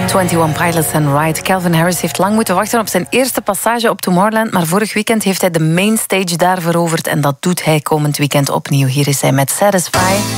21 Pilots en Ride. Calvin Harris heeft lang moeten wachten op zijn eerste passage op Tomorrowland, maar vorig weekend heeft hij de mainstage daar veroverd en dat doet hij komend weekend opnieuw. Hier is hij met Satisfy.